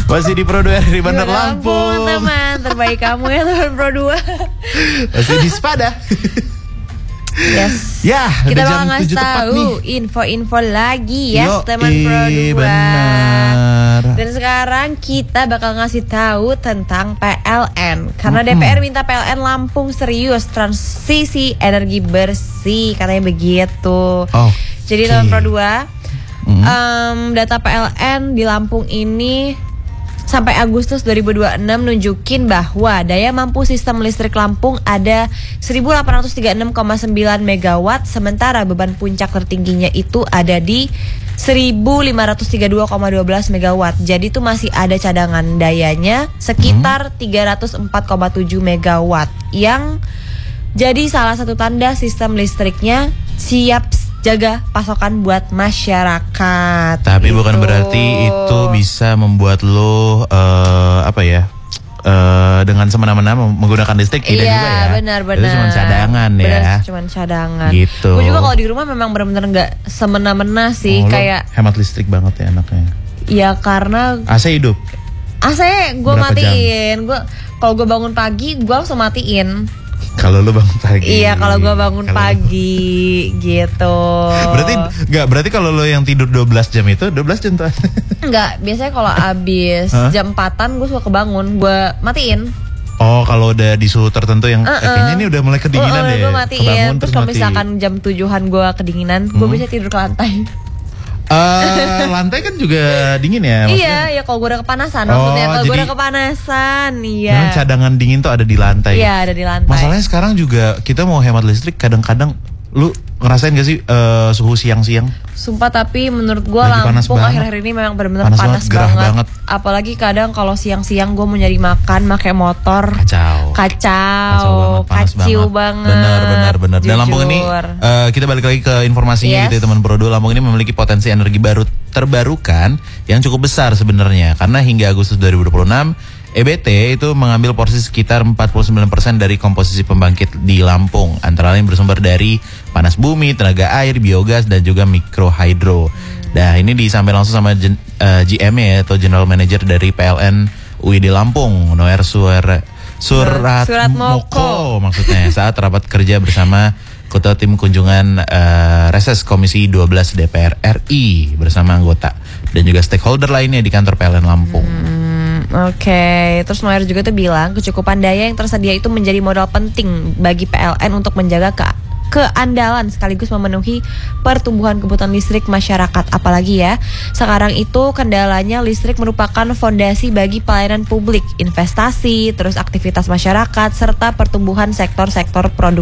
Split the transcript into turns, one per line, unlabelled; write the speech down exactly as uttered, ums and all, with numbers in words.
Masih di Pro dua dari Bandar Lampung.
Teman terbaik kamu ya teman Pro dua.
Masih di Spada.
Yes.
Ya,
kita
udah
bakal
jam
ngasih
tujuh tepat
tahu
nih.
info-info lagi yes
Yo,
teman Pro dua.
Benar.
Dan sekarang kita bakal ngasih tahu tentang P L N karena
Mm-hmm.
D P R minta P L N Lampung serius transisi energi bersih katanya begitu.
Oh,
Jadi
okay.
teman Pro dua,
Mm-hmm.
um, data P L N di Lampung ini sampai Agustus dua ribu dua puluh enam nunjukin bahwa daya mampu sistem listrik Lampung ada seribu delapan ratus tiga puluh enam koma sembilan megawatt, sementara beban puncak tertingginya itu ada di seribu lima ratus tiga puluh dua koma satu dua megawatt. Jadi itu masih ada cadangan dayanya sekitar tiga ratus empat koma tujuh megawatt yang jadi salah satu tanda sistem listriknya siap jaga pasokan buat masyarakat.
Tapi
gitu.
bukan berarti itu bisa membuat lo uh, apa ya? Uh, dengan semena-mena menggunakan listrik tidak
iya,
juga ya.
benar-benar.
Itu cuma cadangan
benar,
ya.
Cuma cadangan.
Gitu.
Gue juga kalau di rumah memang benar-benar nggak semena-mena sih,
oh,
kayak
hemat listrik banget ya anaknya.
ya karena
A C hidup.
A C gue
Berapa
matiin. Gue kalau gue bangun pagi gue langsung matiin.
Kalau lu bangun pagi.
Iya, kalau gue bangun
Kalo
pagi gitu.
Berarti enggak, berarti kalau lo yang tidur dua belas jam itu dua belas jam tuh.
Enggak, biasanya kalau abis
Huh?
jam empatan gue suka kebangun, gue matiin.
Oh, kalau udah di suhu tertentu yang
Uh-uh.
eh, kayaknya ini udah mulai kedinginan
uh-uh,
deh.
Gue matiin.
Kebangun
Terus kalau
mati.
misalkan jam tujuhan gue kedinginan, gue
Hmm.
bisa tidur ke lantai.
Eh, lantai kan juga dingin ya maksudnya.
Iya, ya kalau gue udah kepanasan,
Oh,
maksudnya kalau gue
jadi-
udah kepanasan, iya.
Memang cadangan dingin tuh ada di lantai.
Iya, ada di lantai.
Masalahnya sekarang juga kita mau hemat listrik, kadang-kadang lu ngerasain gak sih eh, suhu siang-siang?
Sumpah, tapi menurut gue
Lagi panas
Lampung
banget.
akhir-akhir ini memang benar-benar
Panas
panas,
banget, gerah
banget.
banget.
Apalagi kadang kalau siang-siang gue mau nyari makan pakai motor.
Kacau.
Kacau,
panas
kacau banget.
Benar, benar, benar. Dan
Jujur.
Lampung ini eh, kita balik lagi ke informasinya
Yes.
gitu ya teman Pro dua. Lampung ini memiliki potensi energi baru terbarukan yang cukup besar sebenarnya karena hingga Agustus dua ribu dua puluh enam E B T itu mengambil porsi sekitar empat puluh sembilan persen dari komposisi pembangkit di Lampung, antara lain bersumber dari panas bumi, tenaga air, biogas dan juga mikrohidro. Nah, ini disampaikan langsung sama Gen, uh, G M ya atau General Manager dari P L N U I D Lampung, Noer Suara Surat,
Surat
Moko maksudnya saat rapat kerja bersama Ketua Tim Kunjungan uh, Reses Komisi dua belas D P R R I bersama anggota dan juga stakeholder lainnya di kantor P L N Lampung.
Hmm, Oke, okay. Terus Noer juga tuh bilang kecukupan daya yang tersedia itu menjadi modal penting bagi P L N untuk menjaga ke keandalan sekaligus memenuhi pertumbuhan kebutuhan listrik masyarakat. Apalagi ya, sekarang itu kendalanya listrik merupakan fondasi bagi pelayanan publik, investasi, terus aktivitas masyarakat serta pertumbuhan sektor-sektor produk